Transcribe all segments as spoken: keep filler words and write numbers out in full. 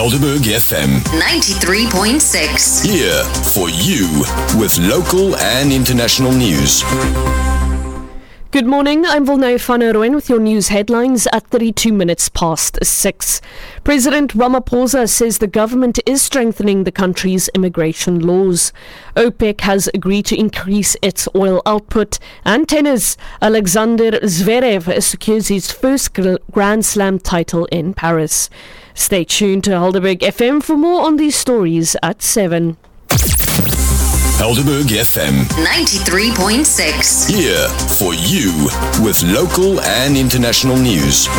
Helderberg F M ninety-three point six. Here for you with local and international news. Good morning, I'm Volnay van Rooyen with your news headlines at thirty-two minutes past six. President Ramaphosa says the government is strengthening the country's immigration laws. OPEC has agreed to increase its oil output, and tennis Alexander Zverev secures his first Grand Slam title in Paris. Stay tuned to Helderberg F M for more on these stories at seven. Helderberg F M ninety-three point six. Here for you with local and international news.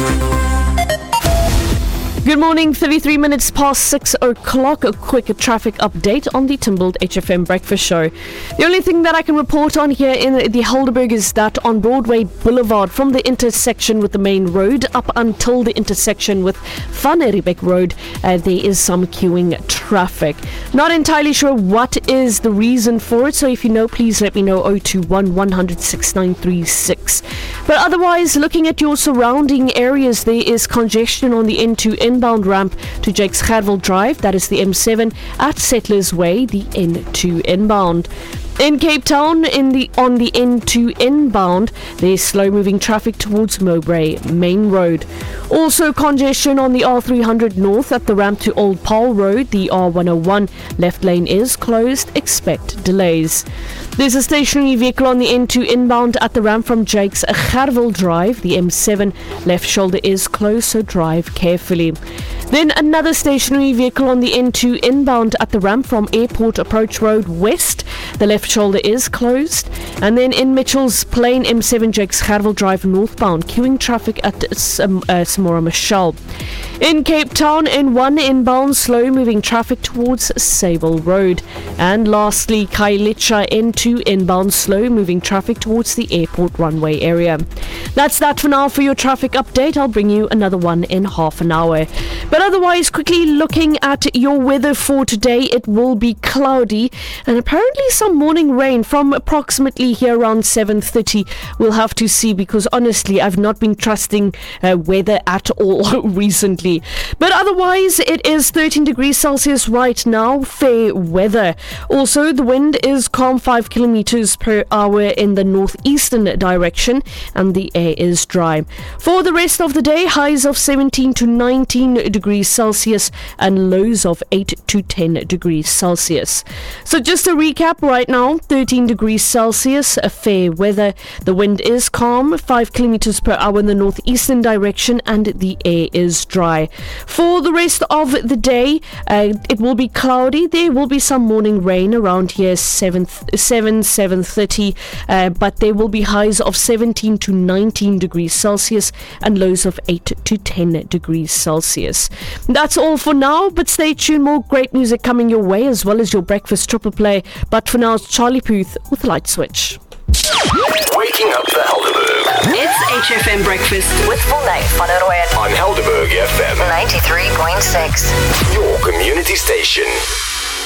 Good morning, thirty-three minutes past six o'clock. A quick traffic update on the Timbled H F M Breakfast Show. The only thing that I can report on here in the Helderberg is that on Broadway Boulevard, from the intersection with the main road up until the intersection with Van Riebeeck Road, uh, there is some queuing traffic. Not entirely sure what is the reason for it, so if you know, please let me know. oh two one, one hundred, six nine three six. But otherwise, looking at your surrounding areas, there is congestion on the N two inbound ramp to Jakes Gerwel Drive, that is the M seven, at Settlers Way, the N two inbound. In Cape Town, in the on the N two inbound, there's slow-moving traffic towards Mowbray Main Road. Also congestion on the R three hundred North at the ramp to Old Paarl Road. The R one oh one left lane is closed. Expect delays. There's a stationary vehicle on the N two inbound at the ramp from Jakes Gerwel Drive. The M seven left shoulder is closed, so drive carefully. Then another stationary vehicle on the N two inbound at the ramp from Airport Approach Road West. The left shoulder is closed. And then in Mitchell's Plain, M seven Jakes Gerwel Drive northbound, queuing traffic at um, uh, Samora Michelle. In Cape Town, N one inbound, slow moving traffic towards Sable Road. And lastly, Khayelitsha N two inbound, slow moving traffic towards the airport runway area. That's that for now for your traffic update. I'll bring you another one in half an hour. But otherwise, quickly looking at your weather for today, it will be cloudy and apparently some morning rain from approximately here around seven thirty. We'll have to see, because honestly, I've not been trusting uh, weather at all recently. But otherwise, it is thirteen degrees Celsius right now, fair weather. Also, the wind is calm, five kilometers per hour in the northeastern direction, and the air is dry. For the rest of the day, highs of seventeen to nineteen degrees Celsius and lows of eight to ten degrees Celsius. So just to recap right now, thirteen degrees Celsius, a fair weather. The wind is calm, five kilometers per hour in the northeastern direction, and the air is dry. For the rest of the day, uh, it will be cloudy. There will be some morning rain around here, seven, seven, seven thirty, uh, but there will be highs of seventeen to nineteen degrees Celsius and lows of eight to ten degrees Celsius. That's all for now, but stay tuned. More great music coming your way, as well as your breakfast triple play. But for now, it's Charlie Puth with Light Switch. Waking up the Helderberg. It's H F M Breakfast with Volnay van Rooyen On Helderberg F M ninety-three point six. Your community station.